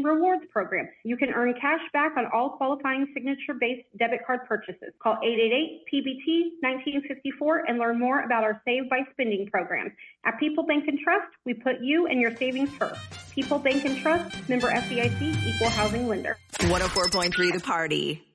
Rewards program. You can earn cash back on all qualifying signature-based debit card purchases. Call 888-PBT-1954 and learn more about our Save by Spending program. At People Bank and Trust, we put you and your savings first. People Bank and Trust, member FDIC, equal housing lender. 104.3 The Party.